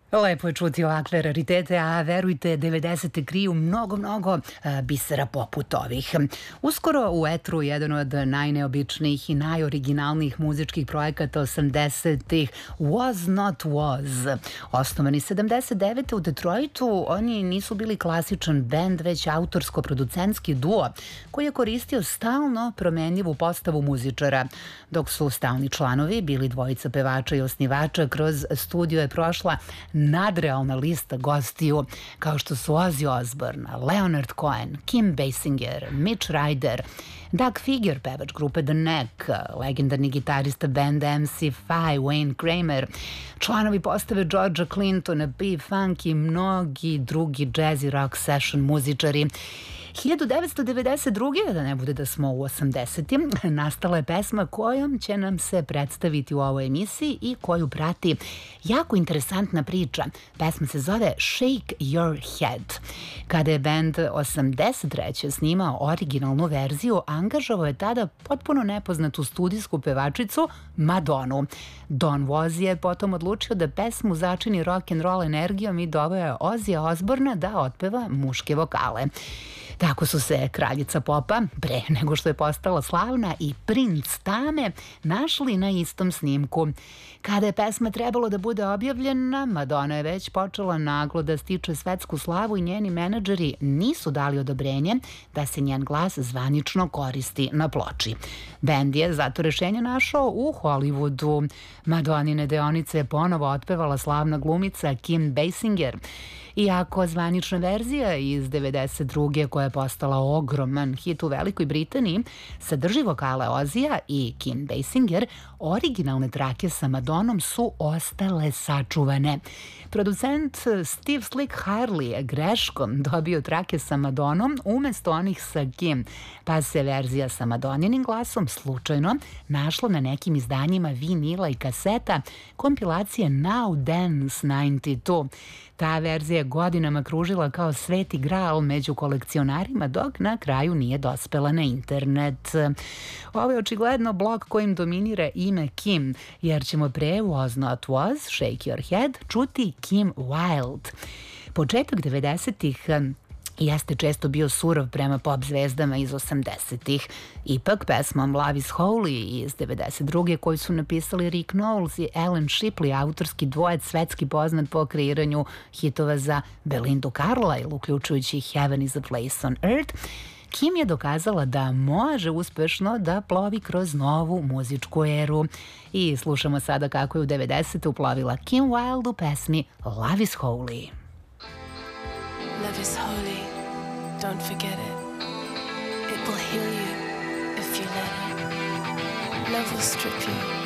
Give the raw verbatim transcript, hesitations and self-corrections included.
Lepo je čuti ovakve raritete, a verujte, devedesete kriju mnogo, mnogo a, bisera poput ovih. Uskoro u etru jedan od najneobičnijih i najoriginalnijih muzičkih projekata osamdesetih Was Not Was. Osnovani sedamdeset devete u Detroitu, oni nisu bili klasičan bend, već autorsko-producentski duo koji je koristio stalno promenljivu postavu muzičara. Dok su stalni članovi bili dvojica pevača i osnivača, kroz studio je prošla nadrealna lista gostiju kao što su Ozzy Osbourne, Leonard Cohen, Kim Basinger, Mitch Ryder, Doug Figure, pevač grupe The Knack, legendarni gitarista benda em si Five, Wayne Kramer, članovi postave Georgea Clintona, P-Funk i mnogi drugi jazz rock session muzičari. hiljadu devetsto devedeset druge. da ne bude da smo u osamdesetim, nastala je pesma kojom će nam se predstaviti u ovoj emisiji i koju prati jako interesantna priča. Pesma se zove Shake Your Head. Kada je bend osamdeset treće snimao originalnu verziju, angažovao je tada potpuno nepoznatu studijsku pevačicu Madonu. Don Woz je potom odlučio da pesmu začini rock and roll energijom i doveo je Ozzyja Osbourna da otpeva muške vokale. Tako su se kraljica popa, pre nego što je postala slavna, i princ Tame našli na istom snimku. Kada je pesma trebalo da bude objavljena, Madonna je već počela naglo da stiče svetsku slavu i njeni menadžeri nisu dali odobrenje da se njen glas zvanično koristi na ploči. Bend je zato rešenje našao u Hollywoodu. Madonnine deonice je ponovo otpevala slavna glumica Kim Basinger. Iako zvanična verzija iz devedeset druge koja je postala ogroman hit u Velikoj Britaniji sadrži vokale Ozzyja i Kim Basinger, originalne trake sa Madonom su ostale sačuvane. Producent Steve Slick Harley je greškom dobio trake sa Madonom umesto onih sa Kim, pa se verzija sa Madoninim glasom slučajno našla na nekim izdanjima vinila i kaseta kompilacije Now Dance devedeset dva. Ta verzija je godinama kružila kao sveti gral među kolekcionarima, dok na kraju nije dospela na internet. Ovo je očigledno blog kojim dominira ime Kim, jer ćemo pre Was Not Was, Shake Your Head, čuti Kim Wilde. Početak devedesetih jeste često bio surov prema pop zvezdama iz osamdesetih. Ipak, pesmom Love is Holy iz devedeset druge koju su napisali Rick Knowles i Alan Shipley, autorski dvojec svetski poznat po kreiranju hitova za Belindu Carlisle, uključujući Heaven is a Place on Earth, Kim je dokazala da može uspešno da plovi kroz novu muzičku eru. I slušamo sada kako je u devedesete uplovila Kim Wilde u pesmi Love is Holy. Love is holy, don't forget it. It will heal you if you let it. Love will strip you